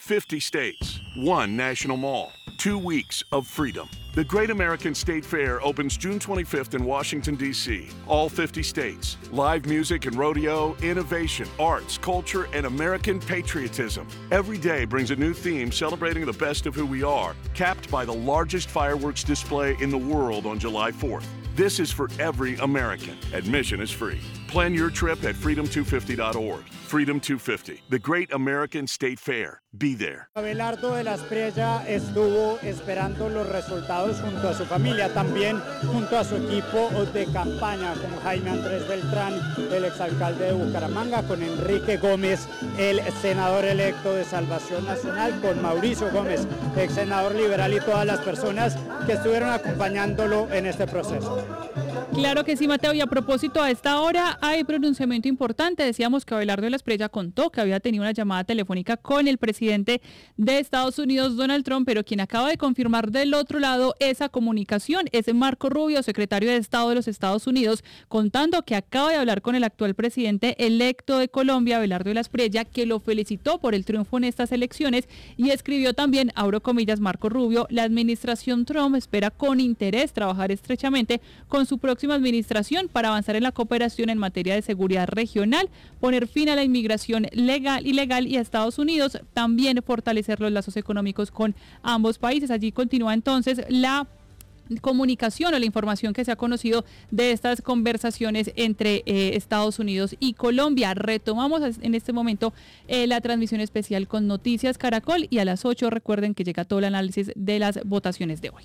50 states, one national mall, 2 weeks of freedom. The Great American State Fair opens June 25th in Washington, D.C. All 50 states. Live music and rodeo, innovation, arts, culture, and American patriotism. Every day brings a new theme celebrating the best of who we are, capped by the largest fireworks display in the world on July 4th. This is for every American. Admission is free. Plan your trip at freedom250.org. Freedom 250, the Great American State Fair. Be there. Abelardo de la Espriella estuvo esperando los resultados junto a su familia, también junto a su equipo de campaña, con Jaime Andrés Beltrán, el exalcalde de Bucaramanga, con Enrique Gómez, el senador electo de Salvación Nacional, con Mauricio Gómez, ex senador liberal, y todas las personas que estuvieron acompañándolo en este proceso. Claro que sí, Mateo, y a propósito, a esta hora hay pronunciamiento importante. Decíamos que Abelardo de la Espriella contó que había tenido una llamada telefónica con el presidente de Estados Unidos, Donald Trump, pero quien acaba de confirmar del otro lado esa comunicación es Marco Rubio, secretario de Estado de los Estados Unidos, contando que acaba de hablar con el actual presidente electo de Colombia, Abelardo de la Espriella, que lo felicitó por el triunfo en estas elecciones, y escribió también, abro comillas, Marco Rubio: la administración Trump espera con interés trabajar estrechamente con su próxima administración para avanzar en la cooperación en materia de seguridad regional, poner fin a la inmigración ilegal y a Estados Unidos, también fortalecer los lazos económicos con ambos países. Allí continúa entonces la comunicación o la información que se ha conocido de estas conversaciones entre Estados Unidos y Colombia. Retomamos en este momento la transmisión especial con Noticias Caracol, y a las 8 recuerden que llega todo el análisis de las votaciones de hoy.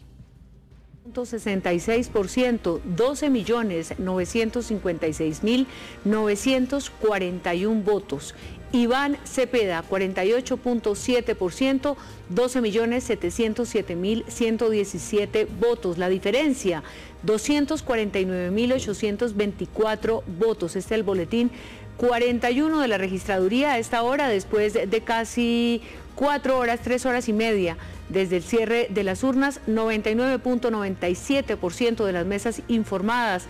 66%, 12.956.941 votos. Iván Cepeda, 48.7%, 12.707.117 votos. La diferencia, 249.824 votos. Este es el boletín 41 de la registraduría a esta hora, después de casi 4 horas, 3 horas y media desde el cierre de las urnas. 99.97% de las mesas informadas.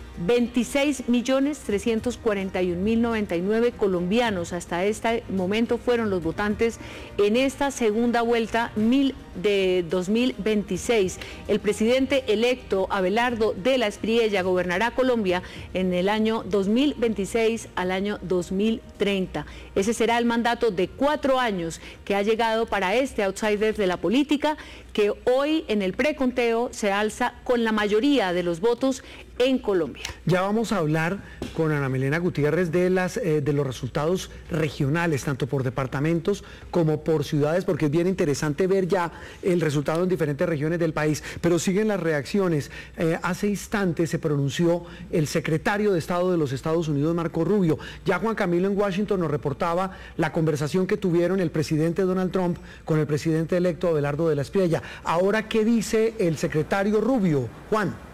26.341.099 colombianos hasta este momento fueron los votantes en esta segunda vuelta de 2026. El presidente electo Abelardo de la Espriella gobernará Colombia en el año 2026 al año 2030. Ese será el mandato de 4 años que ha llegado para este outsider de la política, que hoy en el preconteo se alza con la mayoría de los votos en Colombia. Ya vamos a hablar con Ana Milena Gutiérrez de los resultados regionales, tanto por departamentos como por ciudades, porque es bien interesante ver ya el resultado en diferentes regiones del país, pero siguen las reacciones. Hace instantes se pronunció el secretario de Estado de los Estados Unidos, Marco Rubio. Ya Juan Camilo en Washington nos reportaba la conversación que tuvieron el presidente Donald Trump con el presidente electo Abelardo de la Espriella. Ahora, ¿qué dice el secretario Rubio? Juan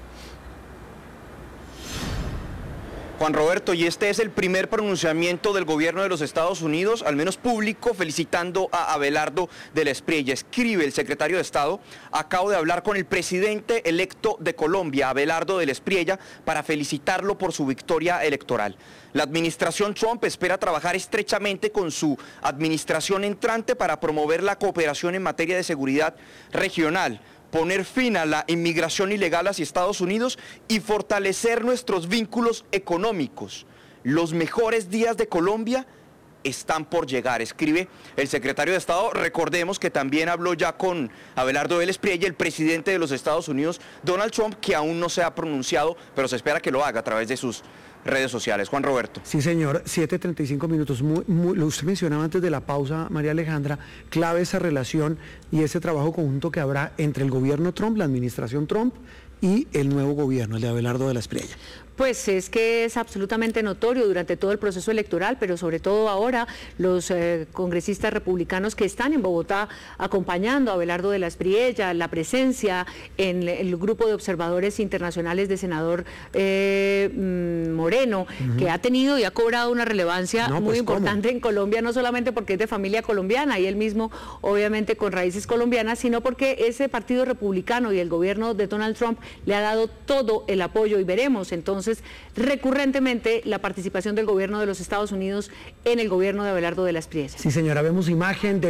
Roberto, y este es el primer pronunciamiento del gobierno de los Estados Unidos, al menos público, felicitando a Abelardo de la Espriella. Escribe el secretario de Estado: acabo de hablar con el presidente electo de Colombia, Abelardo de la Espriella, para felicitarlo por su victoria electoral. La administración Trump espera trabajar estrechamente con su administración entrante para promover la cooperación en materia de seguridad regional, poner fin a la inmigración ilegal hacia Estados Unidos y fortalecer nuestros vínculos económicos. Los mejores días de Colombia están por llegar, escribe el secretario de Estado. Recordemos que también habló ya con Abelardo de la Espriella el presidente de los Estados Unidos, Donald Trump, que aún no se ha pronunciado, pero se espera que lo haga a través de sus redes sociales. Juan Roberto. Sí, señor, 7:35 minutos. Lo usted mencionaba antes de la pausa, María Alejandra, clave esa relación y ese trabajo conjunto que habrá entre el gobierno Trump, la administración Trump, y el nuevo gobierno, el de Abelardo de la Espriella. Pues es que es absolutamente notorio durante todo el proceso electoral, pero sobre todo ahora los congresistas republicanos que están en Bogotá acompañando a Abelardo de la Espriella, la presencia en el grupo de observadores internacionales de senador Moreno, que ha tenido y ha cobrado una relevancia muy importante en Colombia, no solamente porque es de familia colombiana y él mismo obviamente con raíces colombianas, sino porque ese partido republicano y el gobierno de Donald Trump le ha dado todo el apoyo, y veremos entonces recurrentemente la participación del gobierno de los Estados Unidos en el gobierno de Abelardo de la Espriella. Sí, señora, vemos imagen de